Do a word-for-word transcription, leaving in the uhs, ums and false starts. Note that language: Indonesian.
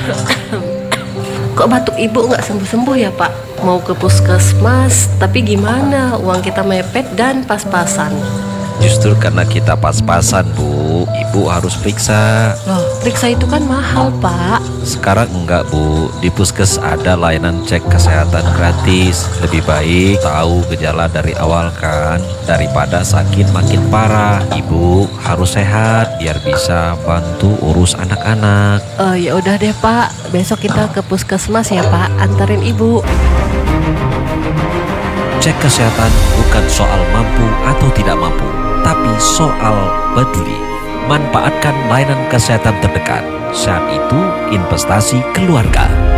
Kok batuk ibu nggak sembuh-sembuh ya Pak? Mau ke puskesmas, tapi gimana? Uang kita mepet dan pas-pasan. Justru karena kita pas-pasan, Bu, Ibu harus periksa. Loh, periksa itu kan mahal Pak. Sekarang enggak, Bu. Di puskes ada layanan cek kesehatan gratis. Lebih baik tahu gejala dari awal kan, daripada sakit makin parah. Ibu harus sehat biar bisa bantu urus anak-anak. Oh ya udah deh Pak, besok kita ke puskesmas ya Pak, antarin ibu. Cek kesehatan bukan soal mampu atau tidak mampu, tapi soal peduli. Manfaatkan layanan kesehatan terdekat. Saat itu investasi keluarga.